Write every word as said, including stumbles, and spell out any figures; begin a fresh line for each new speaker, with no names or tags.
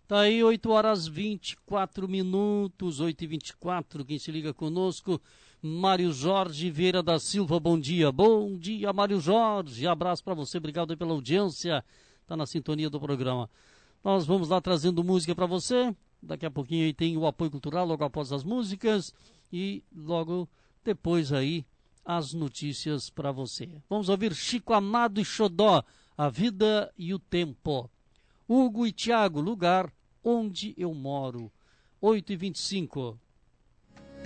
Tá aí, oito horas e vinte e quatro minutos, oito e vinte e quatro, quem se liga conosco, Mário Jorge Vieira da Silva, bom dia. Bom dia, Mário Jorge, abraço para você, obrigado pela audiência, tá na sintonia do programa. Nós vamos lá trazendo música para você, daqui a pouquinho aí tem o apoio cultural, logo após as músicas, e logo depois aí as notícias para você. Vamos ouvir Chico Amado e Xodó, A Vida e o Tempo. Hugo e Tiago, Lugar onde eu moro. oito e vinte e cinco.